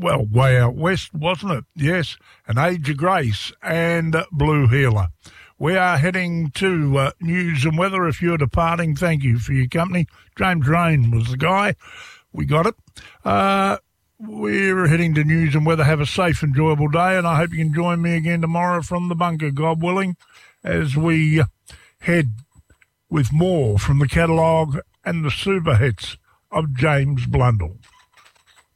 well, Way Out West, wasn't it? Yes, An Age of Grace and Blue Healer. We are heading to news and weather. If you're departing, thank you for your company. James Rain was the guy. We got it. We're heading to news and weather. Have a safe, enjoyable day, and I hope you can join me again tomorrow from the bunker, God willing, as we head with more from the catalogue and the super hits of James Blundell.